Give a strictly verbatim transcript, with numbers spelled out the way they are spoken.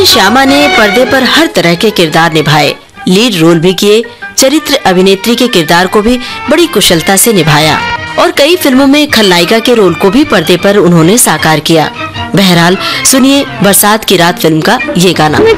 वहीं श्यामा ने पर्दे पर हर तरह के किरदार निभाए, लीड रोल भी किए, चरित्र अभिनेत्री के किरदार को भी बड़ी कुशलता से निभाया और कई फिल्मों में खलनायिका के रोल को भी पर्दे पर उन्होंने साकार किया। बहरहाल सुनिए बरसात की रात फिल्म का ये गाना।